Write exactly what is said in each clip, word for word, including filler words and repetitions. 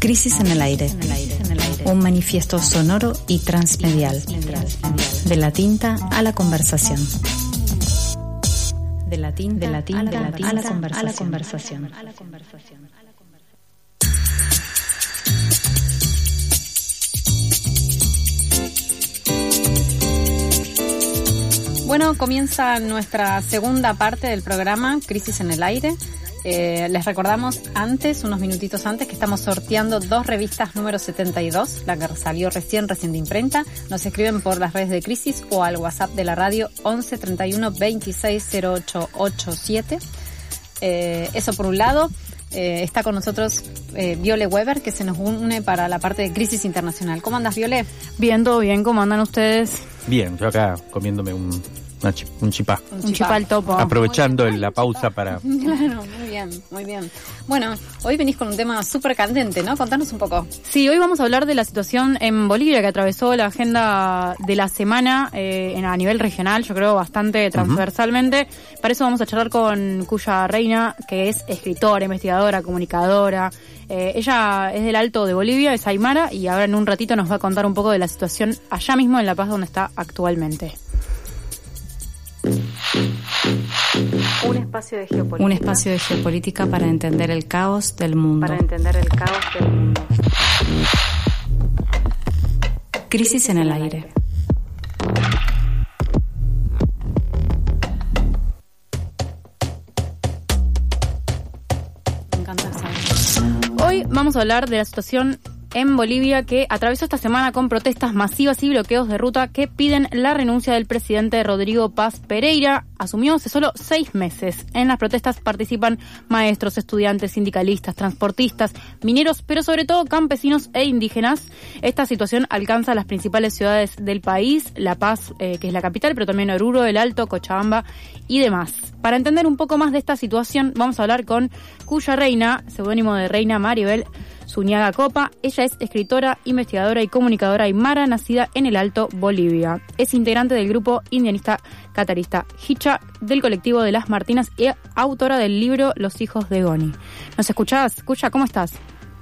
Crisis en el aire. Un manifiesto sonoro y transmedial. De la tinta a la conversación. De la tinta, de la tinta, a, la tinta a, la a la conversación. Bueno, comienza nuestra segunda parte del programa, Crisis en el aire. Eh, les recordamos antes, unos minutitos antes, que estamos sorteando dos revistas número setenta y dos, la que salió recién, recién de imprenta. Nos escriben por las redes de Crisis o al WhatsApp de la radio once treinta y uno veintiséis cero ocho ochenta y siete. Eh, eso por un lado. Eh, está con nosotros eh, Viole Weber, que se nos une para la parte de Crisis Internacional. ¿Cómo andas, Viole? Bien, todo bien. ¿Cómo andan ustedes? Bien, yo acá comiéndome un, una chip, un chipá. Un, un chipá al topo. Aprovechando el, la pausa para... Claro, muy bien, muy bien. Bueno, hoy venís con un tema súper candente, ¿no? Contanos un poco. Sí, hoy vamos a hablar de la situación en Bolivia, que atravesó la agenda de la semana eh, en, a nivel regional, yo creo bastante transversalmente. Uh-huh. Para eso vamos a charlar con Cuya Reina, que es escritora, investigadora, comunicadora. Eh, ella es del Alto de Bolivia, es aymara, y ahora en un ratito nos va a contar un poco de la situación allá mismo en La Paz, donde está actualmente. Un espacio de geopolítica. Un espacio de geopolítica para entender el caos del mundo. Para entender el caos del mundo. Crisis, Crisis en el aire. Me encanta saber. Hoy vamos a hablar de la situación en Bolivia, que atravesó esta semana con protestas masivas y bloqueos de ruta que piden la renuncia del presidente Rodrigo Paz Pereira. Asumió hace solo seis meses. En las protestas participan maestros, estudiantes, sindicalistas, transportistas, mineros, pero sobre todo campesinos e indígenas. Esta situación alcanza las principales ciudades del país, La Paz, eh, que es la capital, pero también Oruro, El Alto, Cochabamba y demás. Para entender un poco más de esta situación, vamos a hablar con Cuya Reina, seudónimo de Reina Maribel Zuniaga Copa. Ella es escritora, investigadora y comunicadora aymara, nacida en el Alto Bolivia. Es integrante del grupo indianista catarista Hicha, del colectivo de las Martinas, y autora del libro Los hijos de Goni. ¿Nos escuchás? Cuya, ¿cómo estás?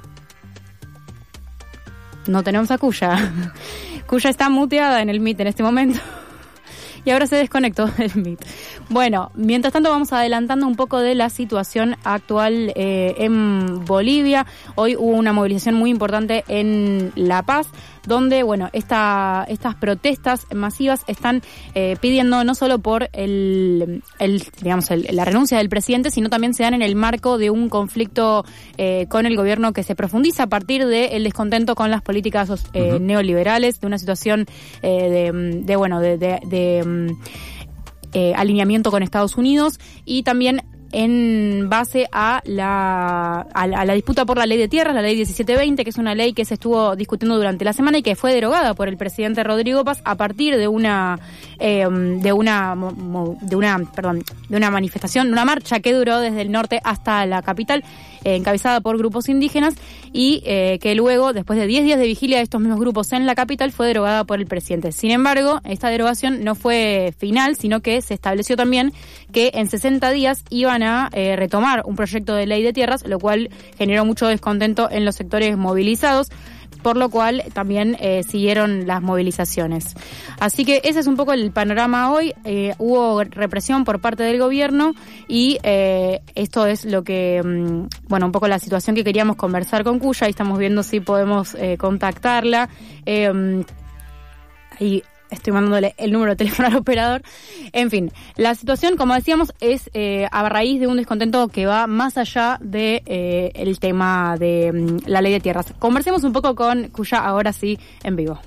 No tenemos a Cuya. Cuya está muteada en el Meet en este momento. Y ahora se desconectó del Meet. Bueno, mientras tanto vamos adelantando un poco de la situación actual eh, en Bolivia. Hoy hubo una movilización muy importante en La Paz, donde, bueno, esta, estas protestas masivas están eh, pidiendo no solo por el, el digamos, el, la renuncia del presidente, sino también se dan en el marco de un conflicto eh, con el gobierno que se profundiza a partir del descontento con las políticas eh, uh-huh. neoliberales, de una situación eh, de, de, bueno, de, de, de Eh, alineamiento con Estados Unidos, y también en base a la, a la a la disputa por la ley de tierras, la ley diecisiete veinte, que es una ley que se estuvo discutiendo durante la semana y que fue derogada por el presidente Rodrigo Paz a partir de una eh, de una de una perdón de una manifestación, de una marcha que duró desde el norte hasta la capital, eh, encabezada por grupos indígenas, y eh, que luego, después de diez días de vigilia de estos mismos grupos en la capital, fue derogada por el presidente. Sin embargo, esta derogación no fue final, sino que se estableció también que en sesenta días iban a eh, retomar un proyecto de ley de tierras, lo cual generó mucho descontento en los sectores movilizados, por lo cual también eh, siguieron las movilizaciones. Así que ese es un poco el panorama hoy. Eh, hubo represión por parte del gobierno y eh, esto es lo que, mmm, bueno, un poco la situación que queríamos conversar con Cuya, y estamos viendo si podemos eh, contactarla. Eh, ahí estoy mandándole el número de teléfono al operador. En fin, la situación, como decíamos, es eh, a raíz de un descontento que va más allá de eh, el tema de um, la ley de tierras. Conversemos un poco con Cuya ahora sí, en vivo.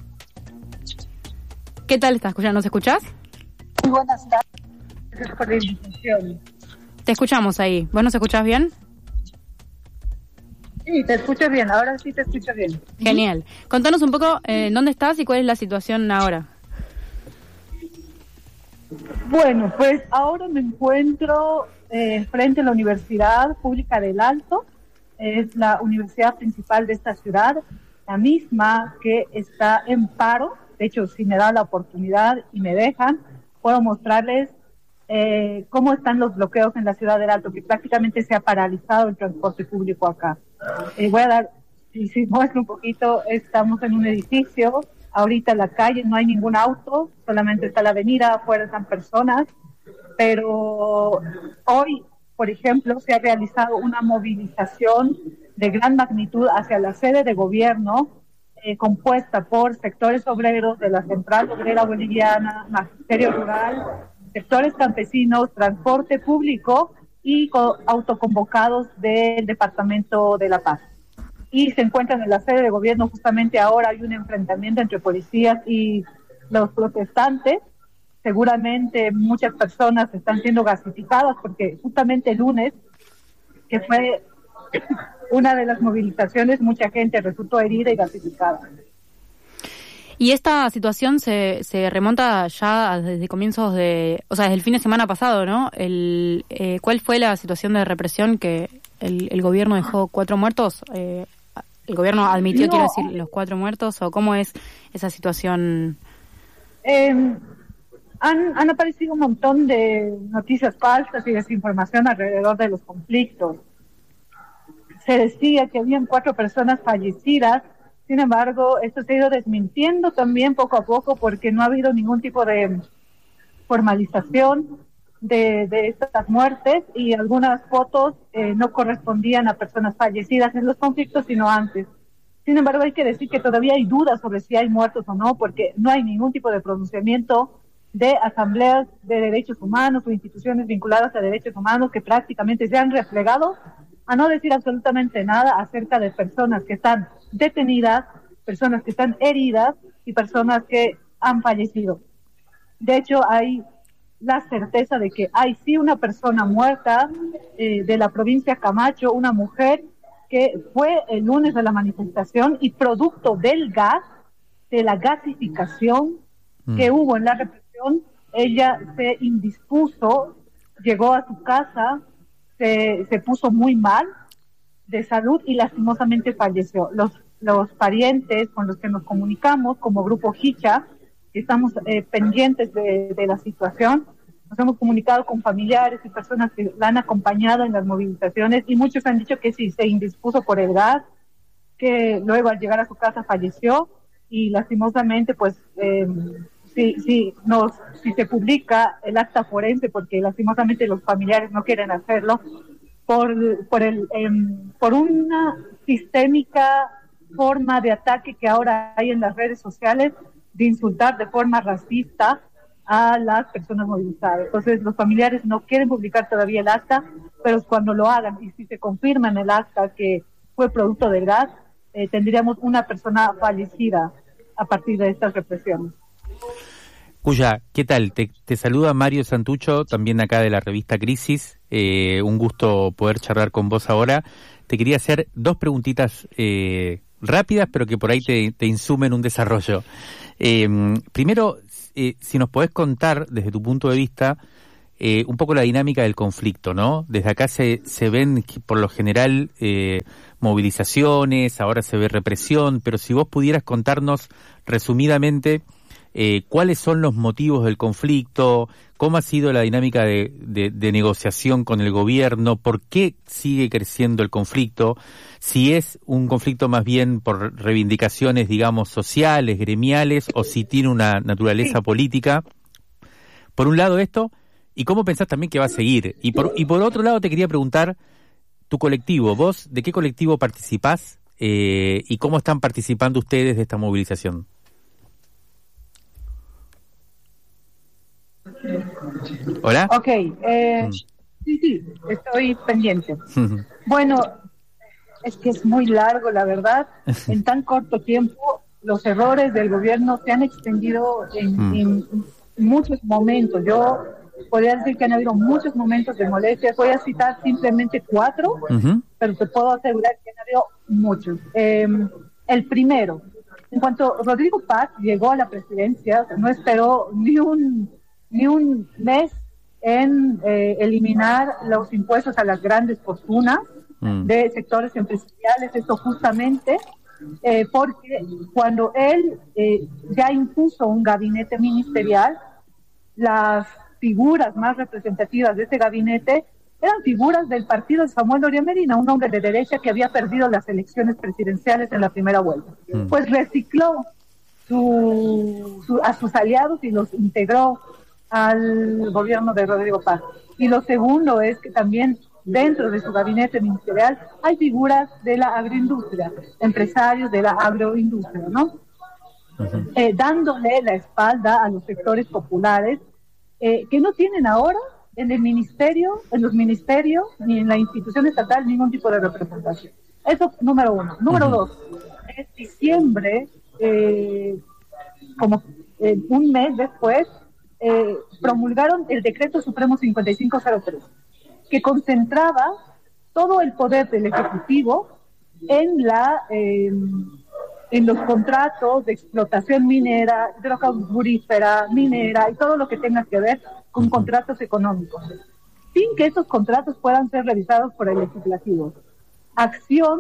¿Qué tal estás, Cuya? ¿Nos escuchás? Muy buenas tardes. Gracias por la invitación. Te escuchamos ahí. ¿Vos nos escuchás bien? Sí, te escucho bien, ahora sí te escucho bien. Genial. Contanos un poco eh, dónde estás y cuál es la situación ahora. Bueno, pues ahora me encuentro eh, frente a la Universidad Pública del Alto. Es la universidad principal de esta ciudad, la misma que está en paro. De hecho, si me da la oportunidad y me dejan, puedo mostrarles eh, cómo están los bloqueos en la ciudad del Alto, que prácticamente se ha paralizado el transporte público acá. Eh, voy a dar y si muestro un poquito, estamos en un edificio, ahorita en la calle no hay ningún auto, solamente está la avenida, afuera están personas, pero hoy, por ejemplo, se ha realizado una movilización de gran magnitud hacia la sede de gobierno, eh, compuesta por sectores obreros de la Central Obrera Boliviana, Magisterio Rural, sectores campesinos, transporte público y co- autoconvocados del Departamento de La Paz. Y se encuentran en la sede de gobierno. Justamente ahora hay un enfrentamiento entre policías y los protestantes. Seguramente muchas personas están siendo gasificadas porque justamente el lunes, que fue una de las movilizaciones, mucha gente resultó herida y gasificada. Y esta situación se, se remonta ya desde comienzos de, o sea, desde el fin de semana pasado, ¿no? El, eh, ¿Cuál fue la situación de represión que el, el gobierno dejó cuatro muertos? Eh, ¿El gobierno admitió, no. quiero decir, los cuatro muertos? ¿O cómo es esa situación? Eh, han, han aparecido un montón de noticias falsas y desinformación alrededor de los conflictos. Se decía que habían cuatro personas fallecidas. Sin embargo, esto se ha ido desmintiendo también poco a poco porque no ha habido ningún tipo de formalización de, de estas muertes y algunas fotos eh, no correspondían a personas fallecidas en los conflictos, sino antes. Sin embargo, hay que decir que todavía hay dudas sobre si hay muertos o no, porque no hay ningún tipo de pronunciamiento de asambleas de derechos humanos o instituciones vinculadas a derechos humanos que prácticamente se han replegado a no decir absolutamente nada acerca de personas que están detenidas, personas que están heridas y personas que han fallecido. De hecho, hay la certeza de que hay sí una persona muerta eh, de la provincia Camacho, una mujer que fue el lunes de la manifestación y producto del gas, de la gasificación mm. que hubo en la represión, ella se indispuso, llegó a su casa, se, se puso muy mal de salud y lastimosamente falleció. Los, los parientes con los que nos comunicamos como Grupo Hicha, estamos eh, pendientes de, de la situación, nos hemos comunicado con familiares y personas que la han acompañado en las movilizaciones y muchos han dicho que sí, se indispuso por el gas, que luego al llegar a su casa falleció y lastimosamente pues eh, sí, sí, nos, si se publica el acta forense, porque lastimosamente los familiares no quieren hacerlo, por, por, el, eh, por una sistémica forma de ataque que ahora hay en las redes sociales de insultar de forma racista a las personas movilizadas. Entonces los familiares no quieren publicar todavía el acta, pero cuando lo hagan y si se confirma en el acta que fue producto del gas, eh, tendríamos una persona fallecida a partir de estas represiones. Cuya, ¿qué tal? Te, te saluda Mario Santucho, también acá de la revista Crisis. Eh, un gusto poder charlar con vos ahora. Te quería hacer dos preguntitas eh, rápidas, pero que por ahí te, te insumen un desarrollo. Eh, primero, eh, si nos podés contar, desde tu punto de vista, eh, un poco la dinámica del conflicto, ¿no? Desde acá se, se ven, por lo general, eh, movilizaciones, ahora se ve represión, pero si vos pudieras contarnos resumidamente eh, cuáles son los motivos del conflicto, cómo ha sido la dinámica de, de, de negociación con el gobierno, por qué sigue creciendo el conflicto, si es un conflicto más bien por reivindicaciones, digamos, sociales, gremiales, o si tiene una naturaleza sí. política. Por un lado esto, y cómo pensás también que va a seguir. Y por, y por otro lado te quería preguntar, tu colectivo, vos, ¿de qué colectivo participás eh, y cómo están participando ustedes de esta movilización? ¿Hola? Ok, eh, mm. sí, sí, estoy pendiente. Bueno, es que es muy largo, la verdad. En tan corto tiempo, los errores del gobierno se han extendido en, mm. en muchos momentos. Yo podría decir que han habido muchos momentos de molestia. Voy a citar simplemente cuatro, uh-huh. pero te puedo asegurar que han habido muchos. Eh, el primero, en cuanto Rodrigo Paz llegó a la presidencia, no esperó ni un ni un mes en eh, eliminar los impuestos a las grandes fortunas mm. de sectores empresariales, esto justamente eh, porque cuando él eh, ya impuso un gabinete ministerial, las figuras más representativas de ese gabinete eran figuras del partido de Samuel Doria Medina, un hombre de derecha que había perdido las elecciones presidenciales en la primera vuelta. Mm. Pues recicló su, su, a sus aliados y los integró al gobierno de Rodrigo Paz. Y lo segundo es que también dentro de su gabinete ministerial hay figuras de la agroindustria, empresarios de la agroindustria, ¿no? Uh-huh. Eh, dándole la espalda a los sectores populares eh, que no tienen ahora en el ministerio, en los ministerios, ni en la institución estatal ningún tipo de representación. Eso número uno. Número uh-huh. dos, en diciembre, eh, como eh, un mes después, eh, promulgaron el decreto supremo cincuenta y cinco cero tres, que concentraba todo el poder del Ejecutivo en la eh, en los contratos de explotación minera, hidrocarburífera, minera y todo lo que tenga que ver con contratos económicos, sin que esos contratos puedan ser revisados por el legislativo. Acción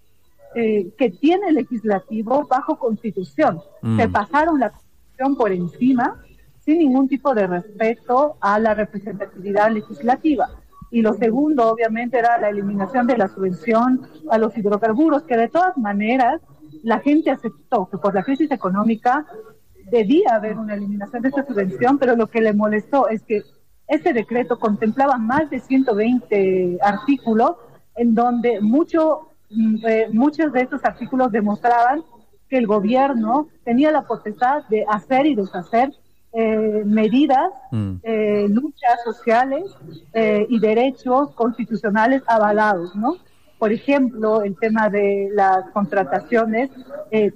eh, que tiene el legislativo bajo Constitución. Mm. Se pasaron la Constitución por encima sin ningún tipo de respeto a la representatividad legislativa. Y lo segundo, obviamente, era la eliminación de la subvención a los hidrocarburos, que de todas maneras la gente aceptó que por la crisis económica debía haber una eliminación de esta subvención, pero lo que le molestó es que ese decreto contemplaba más de ciento veinte artículos en donde mucho, eh, muchos de estos artículos demostraban que el gobierno tenía la potestad de hacer y deshacer eh, medidas, mm. eh, luchas sociales eh, y derechos constitucionales avalados, ¿no? Por ejemplo, el tema de las contrataciones eh,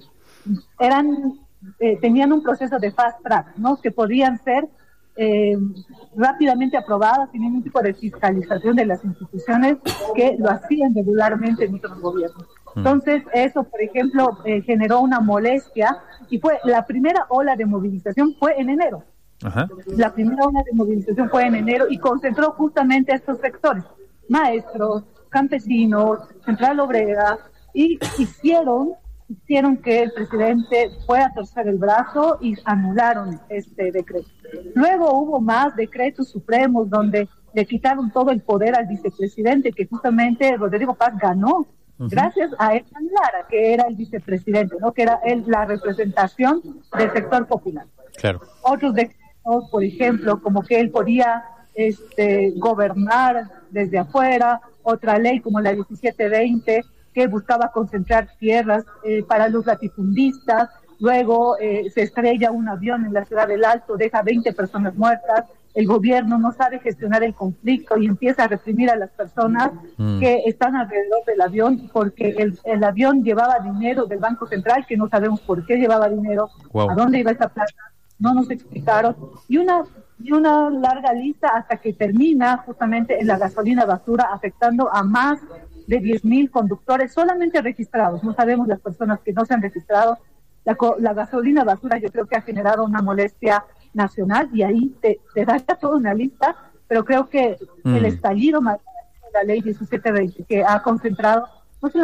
eran eh, tenían un proceso de fast track, ¿no? Que podían ser eh, rápidamente aprobadas sin ningún tipo de fiscalización de las instituciones que lo hacían regularmente en otros gobiernos. Entonces, eso, por ejemplo, eh, generó una molestia y fue la primera ola de movilización fue en enero. Ajá. La primera ola de movilización fue en enero y concentró justamente a estos sectores, maestros, campesinos, central obrera, y hicieron hicieron que el presidente fuera a torcer el brazo y anularon este decreto. Luego hubo más decretos supremos donde le quitaron todo el poder al vicepresidente, que justamente Rodrigo Paz ganó uh-huh. gracias a Edman Lara, que era el vicepresidente, ¿no? Que era él la representación del sector popular. Claro. Otros decretos, por ejemplo, como que él podía este, gobernar desde afuera, otra ley como la diecisiete veinte, que buscaba concentrar tierras eh, para los latifundistas. Luego eh, se estrella un avión en la ciudad del Alto, deja veinte personas muertas, el gobierno no sabe gestionar el conflicto y empieza a reprimir a las personas mm. que están alrededor del avión, porque el, el avión llevaba dinero del Banco Central, que no sabemos por qué llevaba dinero, wow. a dónde iba esa plata, no nos explicaron, y una, y una larga lista hasta que termina justamente en la gasolina basura, afectando a más de diez mil conductores solamente registrados. No sabemos las personas que no se han registrado. La, la gasolina basura yo creo que ha generado una molestia nacional y ahí te, te da toda una lista, pero creo que mm. el estallido de la ley diecisiete veinte, que ha concentrado